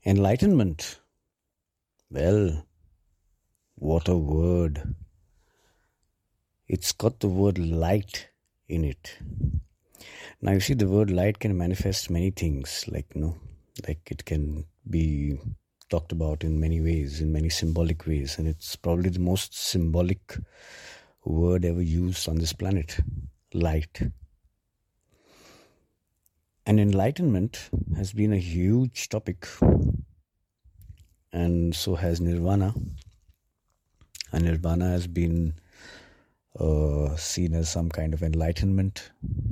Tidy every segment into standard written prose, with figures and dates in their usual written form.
Enlightenment. Well, what a word. It's got the word light in it. Now, you see, the word light can manifest many things, like it can be talked about in many ways, in many symbolic ways, and it's probably the most symbolic word ever used on this planet, light. And enlightenment has been a huge topic, and so has nirvana. And nirvana has been seen as some kind of enlightenment.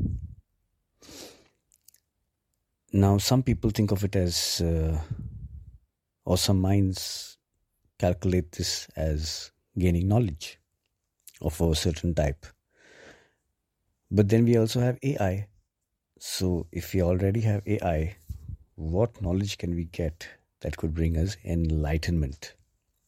Now, some people think of it as, or some minds calculate this as gaining knowledge of a certain type. But then we also have AI. So if we already have AI, what knowledge can we get that could bring us enlightenment?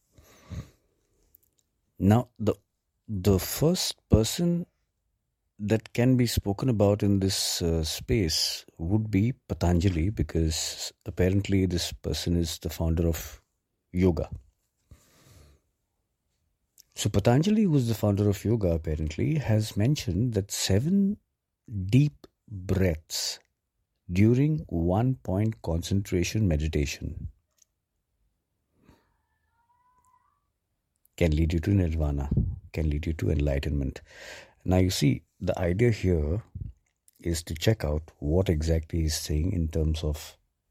Now, the first person that can be spoken about in this space would be Patanjali, because apparently this person is the founder of yoga. So Patanjali, who is the founder of yoga, apparently has mentioned that 7 deep breaths during 1-point concentration meditation can lead you to nirvana, can lead you to enlightenment. Now, you see, the idea here is to check out what exactly he's saying in terms of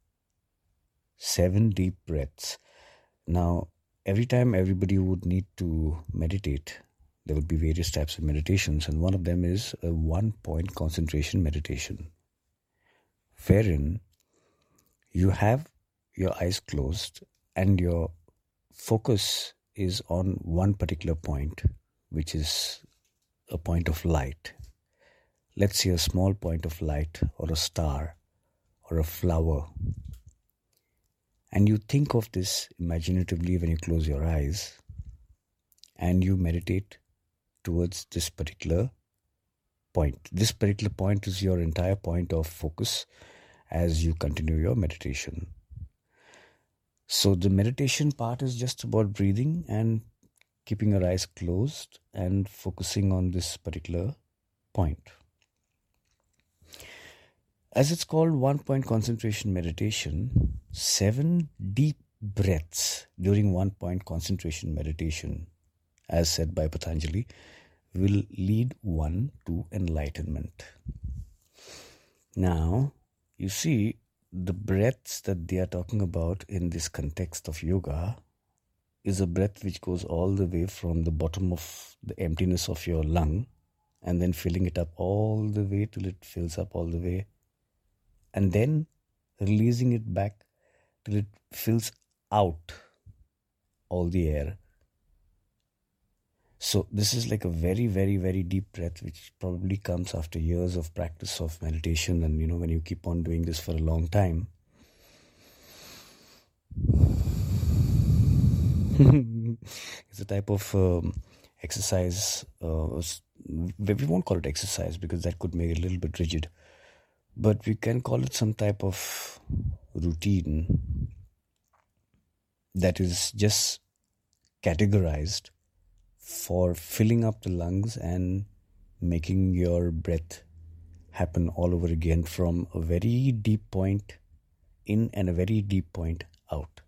7 deep breaths. Now, every time everybody would need to meditate, there would be various types of meditations, and one of them is a 1-point concentration meditation, wherein you have your eyes closed and your focus is on one particular point, which is a point of light. Let's say a small point of light, or a star, or a flower. And you think of this imaginatively when you close your eyes, and you meditate towards this particular point. This particular point is your entire point of focus as you continue your meditation. So the meditation part is just about breathing and keeping your eyes closed and focusing on this particular point. As it's called 1-point concentration meditation, 7 deep breaths during 1-point concentration meditation, as said by Patanjali, will lead one to enlightenment. Now, you see, the breaths that they are talking about in this context of yoga is a breath which goes all the way from the bottom of the emptiness of your lung and then filling it up all the way till it fills up all the way, and then releasing it back till it fills out all the air. So this is like a very, very, very deep breath, which probably comes after years of practice of meditation. And when you keep on doing this for a long time, it's a type of exercise. We won't call it exercise because that could make it a little bit rigid, but we can call it some type of routine that is just categorized for filling up the lungs and making your breath happen all over again from a very deep point in and a very deep point out.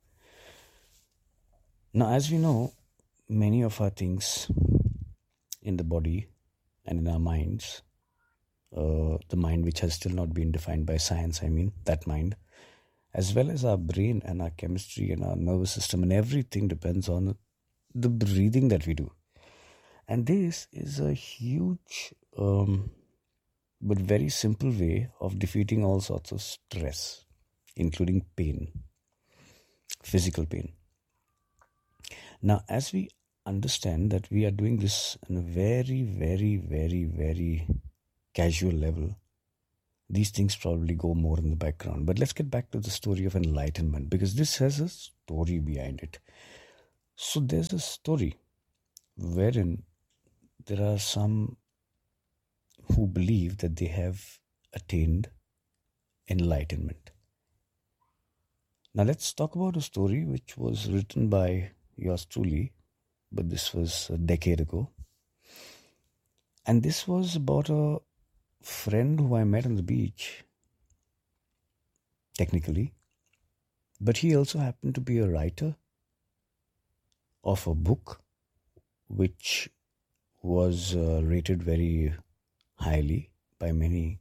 Now, as we know, many of our things in the body and in our minds, the mind which has still not been defined by science, that mind, as well as our brain and our chemistry and our nervous system and everything depends on the breathing that we do. And this is a huge but very simple way of defeating all sorts of stress, including pain, physical pain. Now, as we understand that we are doing this on a very, very, very, very casual level, these things probably go more in the background. But let's get back to the story of enlightenment, because this has a story behind it. So there's a story wherein there are some who believe that they have attained enlightenment. Now let's talk about a story which was written by yours truly, but this was a decade ago. And this was about a friend who I met on the beach, technically. But he also happened to be a writer of a book which was rated very highly by many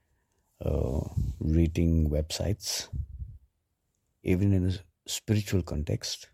rating websites, even in a spiritual context.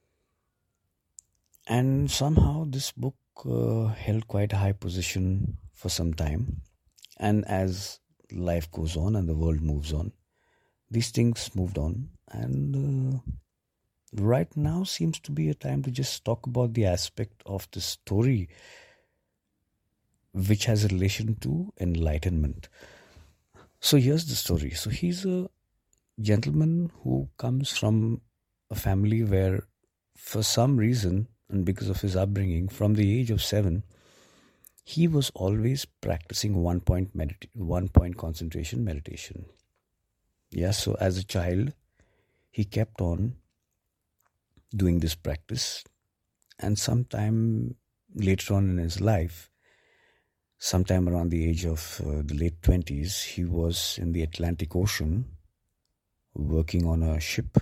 And somehow this book held quite a high position for some time. And as life goes on and the world moves on, these things moved on. And right now seems to be a time to just talk about the aspect of the story which has a relation to enlightenment. So here's the story. So he's a gentleman who comes from a family where, for some reason, and because of his upbringing, from the age of 7, he was always practicing one point concentration meditation. Yeah, so as a child, he kept on doing this practice, and sometime later on in his life, sometime around the age of the late 20s, he was in the Atlantic Ocean working on a ship.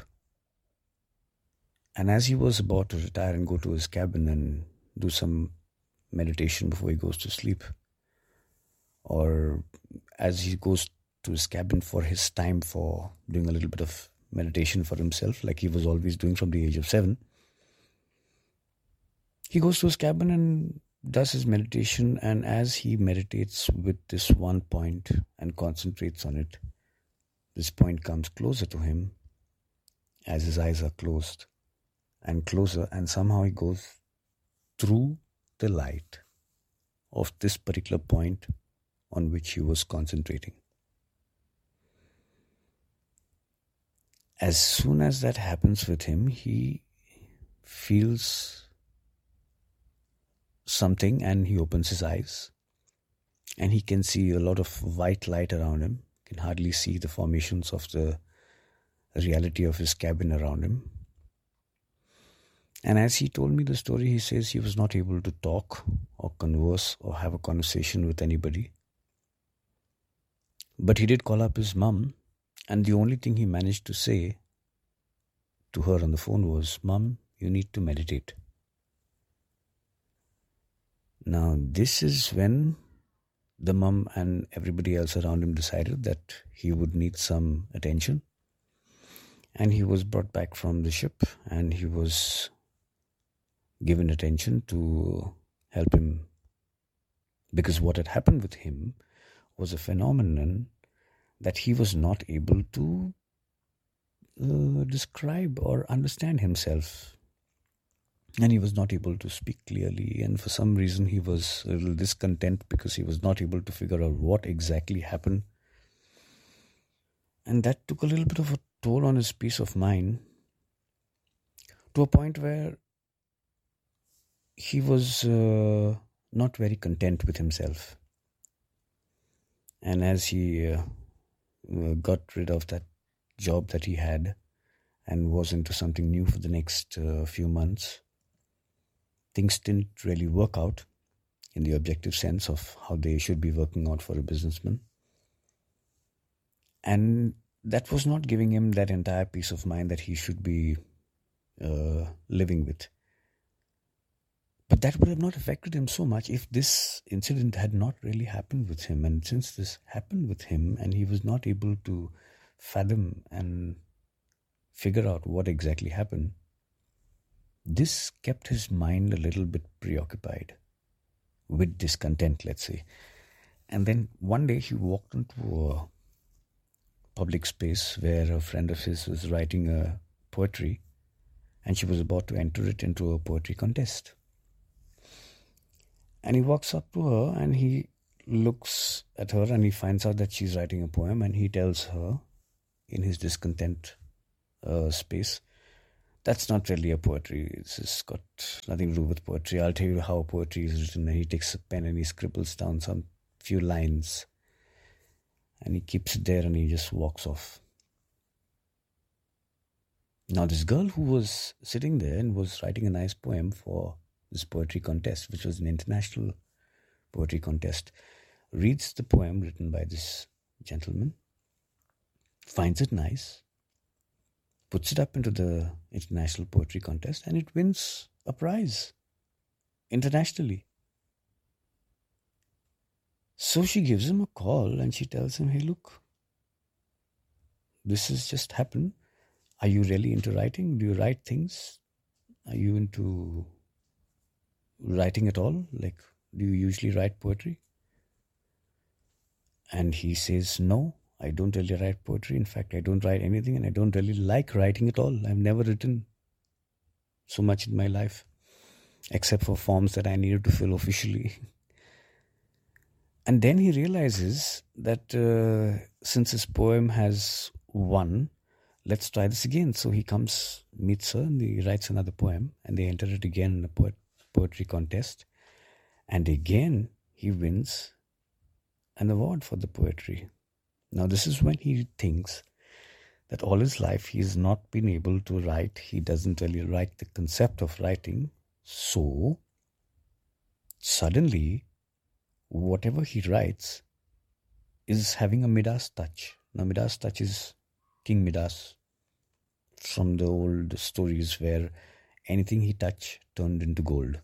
And as he was about to retire and go to his cabin and do some meditation before he goes to sleep, or as he goes to his cabin for his time for doing a little bit of meditation for himself, like he was always doing from the age of 7, he goes to his cabin and does his meditation. And as he meditates with this one point and concentrates on it, this point comes closer to him as his eyes are closed and closer, and somehow he goes through the light of this particular point on which he was concentrating. As soon as that happens with him, he feels something and he opens his eyes and he can see a lot of white light around him. Can hardly see the formations of the reality of his cabin around him. And as he told me the story, he says he was not able to talk or converse or have a conversation with anybody. But he did call up his mum, and the only thing he managed to say to her on the phone was, "Mum, you need to meditate." Now, this is when the mum and everybody else around him decided that he would need some attention. And he was brought back from the ship and he was given attention to help him. Because what had happened with him was a phenomenon that he was not able to describe or understand himself. And he was not able to speak clearly. And for some reason, he was a little discontent because he was not able to figure out what exactly happened. And that took a little bit of a toll on his peace of mind, to a point where he was not very content with himself. And as he got rid of that job that he had and was into something new for the next few months, things didn't really work out in the objective sense of how they should be working out for a businessman. And that was not giving him that entire peace of mind that he should be living with. But that would have not affected him so much if this incident had not really happened with him. And since this happened with him and he was not able to fathom and figure out what exactly happened, this kept his mind a little bit preoccupied with discontent, let's say. And then one day he walked into a public space where a friend of his was writing a poetry and she was about to enter it into a poetry contest. And he walks up to her and he looks at her and he finds out that she's writing a poem, and he tells her in his discontent space, "That's not really a poetry. It's got nothing to do with poetry. I'll tell you how poetry is written." And he takes a pen and he scribbles down some few lines and he keeps it there and he just walks off. Now, this girl who was sitting there and was writing a nice poem for this poetry contest, which was an international poetry contest, reads the poem written by this gentleman, finds it nice, puts it up into the international poetry contest, and it wins a prize internationally. So she gives him a call and she tells him, hey, look, this has just happened. Are you really into writing? Do you write things? Are you into writing at all? Like, do you usually write poetry? And he says, no, I don't really write poetry. In fact, I don't write anything and I don't really like writing at all. I've never written so much in my life, except for forms that I needed to fill officially. And then he realizes that since his poem has won, let's try this again. So he comes, meets her, and he writes another poem, and they enter it again in a poetry contest. And again, he wins an award for the poetry. Now, this is when he thinks that all his life he has not been able to write. He doesn't really like the concept of writing. So, suddenly, whatever he writes is having a Midas touch. Now, Midas touch is King Midas from the old stories where anything he touched turned into gold.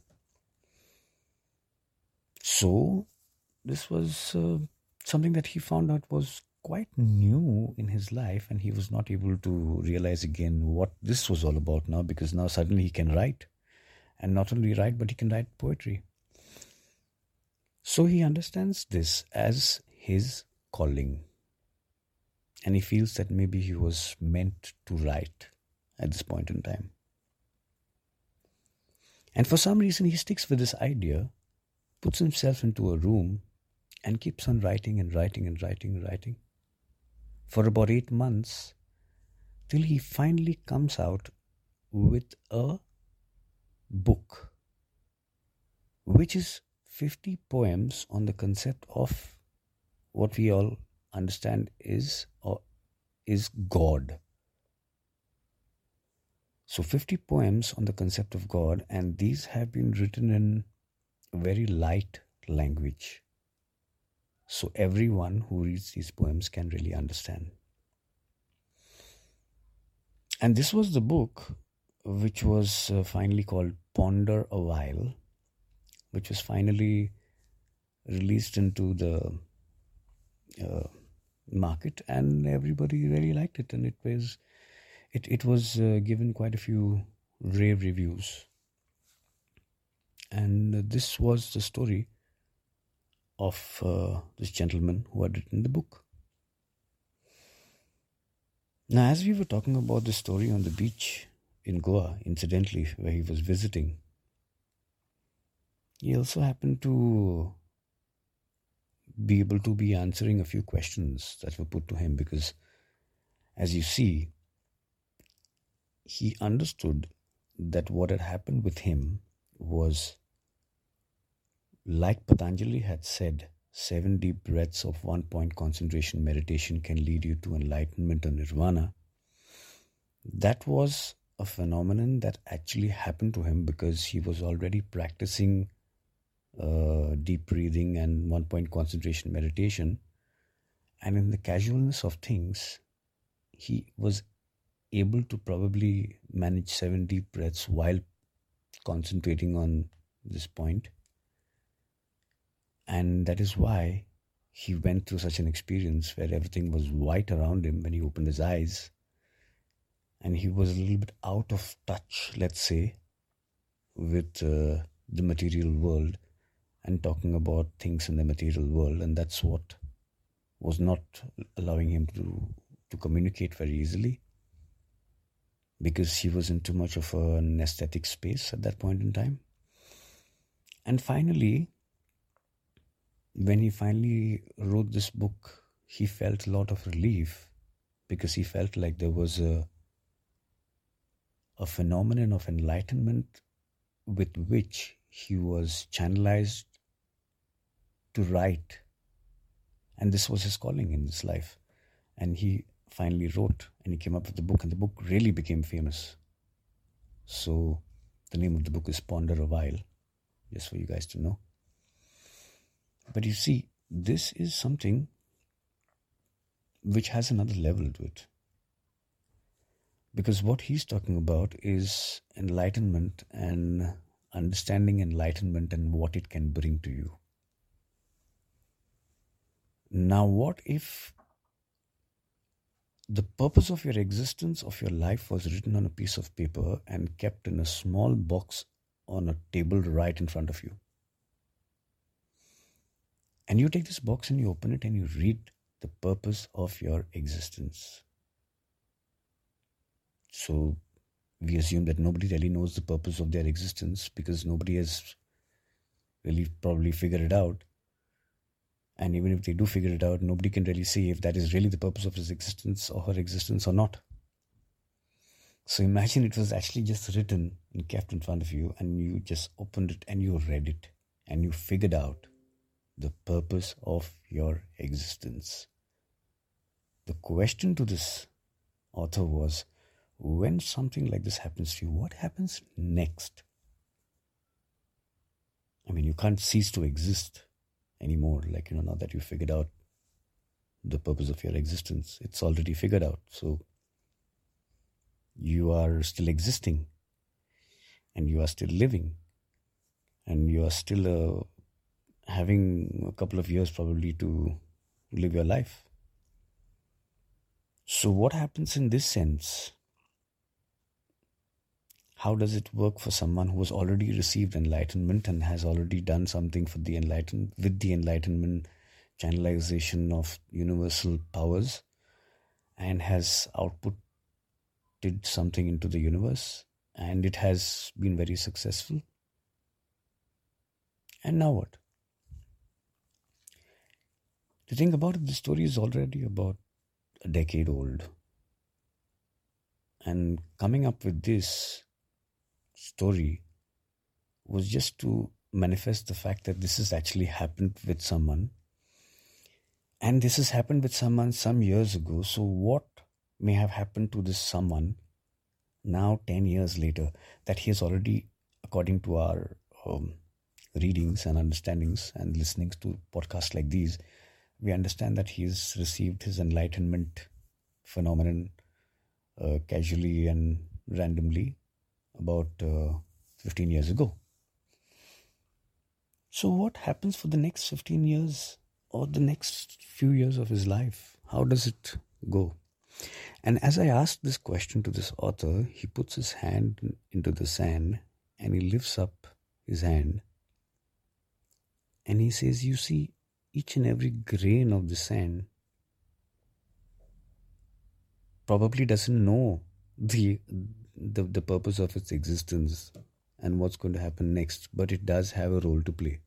So, this was something that he found out was quite new in his life, and he was not able to realize again what this was all about now, because now suddenly he can write, and not only write, but he can write poetry. So he understands this as his calling, and he feels that maybe he was meant to write at this point in time. And for some reason he sticks with this idea, puts himself into a room and keeps on writing and writing and writing and writing for about 8 months, till he finally comes out with a book, which is 50 poems on the concept of what we all understand is God. So 50 poems on the concept of God, and these have been written in very light language. So everyone who reads these poems can really understand. And this was the book which was finally called Ponder a While, which was finally released into the market, and everybody really liked it, and it was given quite a few rave reviews. And this was the story of this gentleman who had written the book. Now, as we were talking about the story on the beach in Goa, incidentally, where he was visiting, he also happened to be able to be answering a few questions that were put to him, because, as you see, he understood that what had happened with him was, like Patanjali had said, 7 deep breaths of 1-point concentration meditation can lead you to enlightenment or nirvana. That was a phenomenon that actually happened to him because he was already practicing deep breathing and 1-point concentration meditation. And in the casualness of things, he was able to probably manage 7 deep breaths while concentrating on this point. And that is why he went through such an experience where everything was white around him when he opened his eyes. And he was a little bit out of touch, let's say, with the material world and talking about things in the material world. And that's what was not allowing him to communicate very easily, because he was in too much of an aesthetic space at that point in time. And finally, when he finally wrote this book, he felt a lot of relief, because he felt like there was a phenomenon of enlightenment with which he was channelized to write. And this was his calling in this life. And he finally wrote, and he came up with the book, and the book really became famous. So the name of the book is Ponder a While, just for you guys to know. But you see, this is something which has another level to it. Because what he's talking about is enlightenment and understanding enlightenment and what it can bring to you. Now, what if the purpose of your existence, of your life, was written on a piece of paper and kept in a small box on a table right in front of you? And you take this box and you open it and you read the purpose of your existence. So we assume that nobody really knows the purpose of their existence because nobody has really probably figured it out. And even if they do figure it out, nobody can really see if that is really the purpose of his existence or her existence or not. So imagine it was actually just written and kept in front of you, and you just opened it and you read it and you figured out the purpose of your existence. The question to this author was, when something like this happens to you, what happens next? I mean, you can't cease to exist anymore, now that you figured out the purpose of your existence. It's already figured out. So you are still existing, and you are still living, and you are still having a couple of years probably to live your life. So what happens in this sense? How does it work for someone who has already received enlightenment and has already done something for the with the enlightenment channelization of universal powers, and has outputted something into the universe, and it has been very successful? And now what? To think about it, the story is already about a decade old. And coming up with this story was just to manifest the fact that this has actually happened with someone, and this has happened with someone some years ago. So what may have happened to this someone now 10 years later, that he has already, according to our readings and understandings and listenings to podcasts like these, we understand that he has received his enlightenment phenomenon casually and randomly about 15 years ago. So what happens for the next 15 years or the next few years of his life? How does it go? And as I asked this question to this author, he puts his hand into the sand and he lifts up his hand and he says, you see, each and every grain of the sand probably doesn't know the purpose of its existence and what's going to happen next, but it does have a role to play.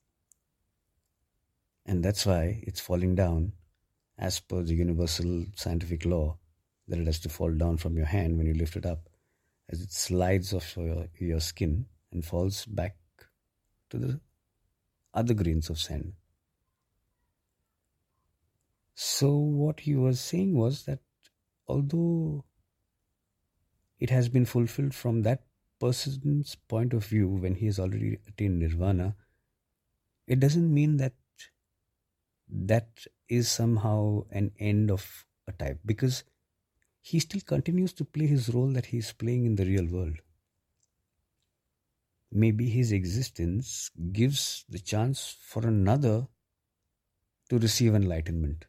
And that's why it's falling down as per the universal scientific law that it has to fall down from your hand when you lift it up, as it slides off your skin and falls back to the other grains of sand. So what he was saying was that although it has been fulfilled from that person's point of view when he has already attained nirvana, it doesn't mean that that is somehow an end of a type, because he still continues to play his role that he is playing in the real world. Maybe his existence gives the chance for another to receive enlightenment.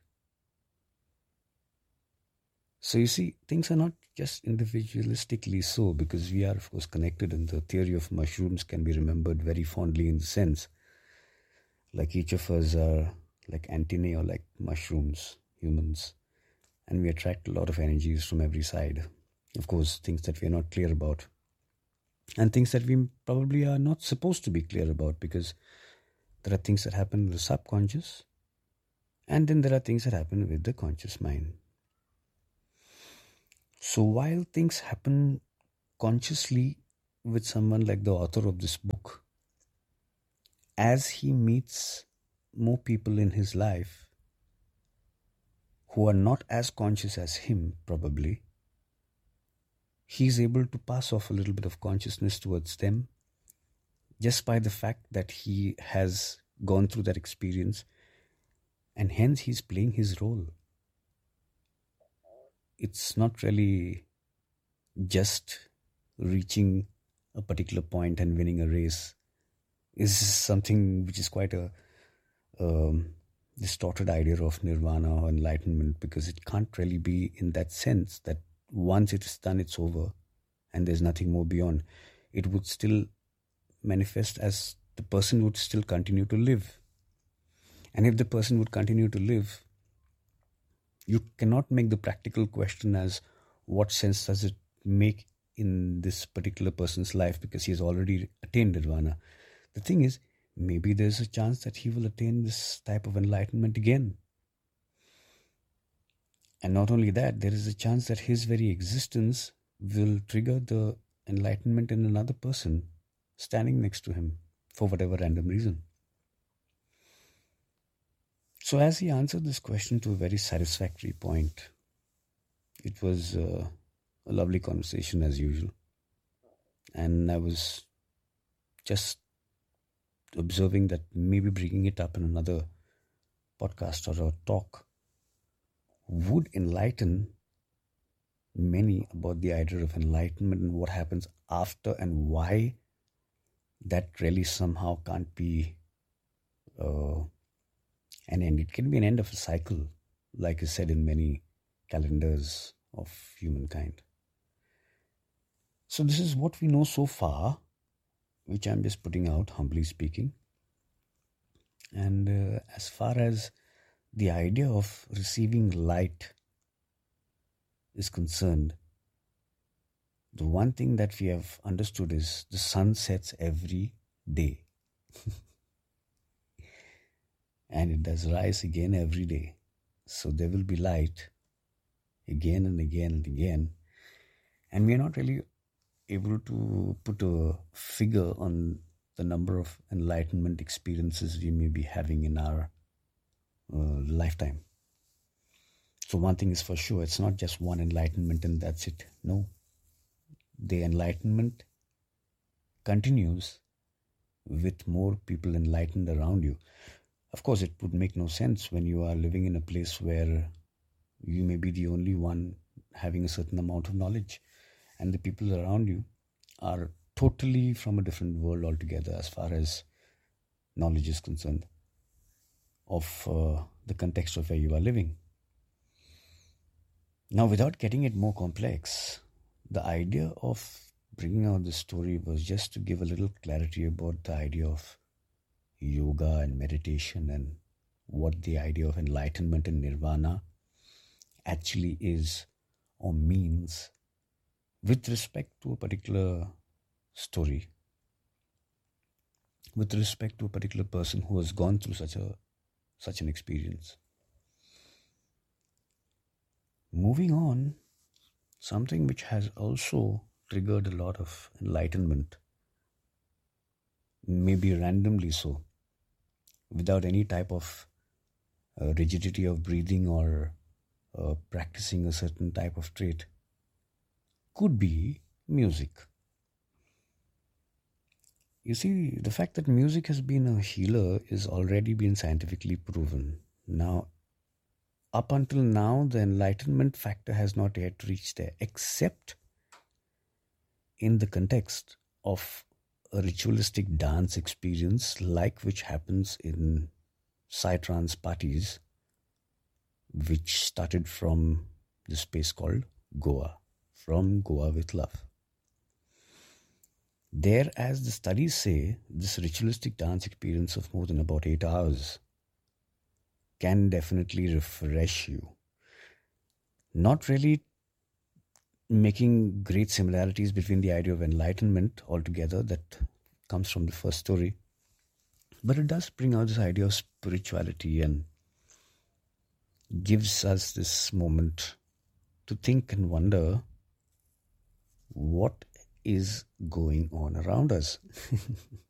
So you see, things are not just individualistically so, because we are of course connected, and the theory of mushrooms can be remembered very fondly in the sense like each of us are like antennae or like mushrooms, humans, and we attract a lot of energies from every side. Of course, things that we are not clear about, and things that we probably are not supposed to be clear about, because there are things that happen in the subconscious, and then there are things that happen with the conscious mind. So while things happen consciously with someone like the author of this book, as he meets more people in his life who are not as conscious as him, probably, he's able to pass off a little bit of consciousness towards them just by the fact that he has gone through that experience, and hence he's playing his role. It's not really just reaching a particular point and winning a race. Is something which is quite a distorted idea of nirvana or enlightenment, because it can't really be in that sense that once it is done, it's over and there's nothing more beyond. It would still manifest as the person would still continue to live. And if the person would continue to live, you cannot make the practical question as what sense does it make in this particular person's life, because he has already attained nirvana. The thing is, maybe there's a chance that he will attain this type of enlightenment again. And not only that, there is a chance that his very existence will trigger the enlightenment in another person standing next to him for whatever random reason. So as he answered this question to a very satisfactory point, it was a lovely conversation as usual. And I was just observing that maybe bringing it up in another podcast or a talk would enlighten many about the idea of enlightenment and what happens after, and why that really somehow can't be an end. It can be an end of a cycle, like is said in many calendars of humankind. So this is what we know so far, which I'm just putting out, humbly speaking. And as far as the idea of receiving light is concerned, the one thing that we have understood is the sun sets every day. And it does rise again every day. So there will be light again and again and again. And we are not really able to put a figure on the number of enlightenment experiences we may be having in our lifetime. So one thing is for sure, it's not just one enlightenment and that's it. No. The enlightenment continues with more people enlightened around you. Of course, it would make no sense when you are living in a place where you may be the only one having a certain amount of knowledge, and the people around you are totally from a different world altogether as far as knowledge is concerned of the context of where you are living. Now, without getting it more complex, the idea of bringing out this story was just to give a little clarity about the idea of yoga and meditation and what the idea of enlightenment and nirvana actually is or means with respect to a particular story, with respect to a particular person who has gone through such an experience. Moving on, something which has also triggered a lot of enlightenment, maybe randomly so, without any type of rigidity of breathing or practicing a certain type of trait, could be music. You see, the fact that music has been a healer is already been scientifically proven. Now, up until now, the enlightenment factor has not yet reached there, except in the context of a ritualistic dance experience like which happens in psytrance parties, which started from this place called Goa, from Goa with Love. There, as the studies say, this ritualistic dance experience of more than about 8 hours can definitely refresh you. Not really making great similarities between the idea of enlightenment altogether that comes from the first story, but it does bring out this idea of spirituality and gives us this moment to think and wonder what is going on around us.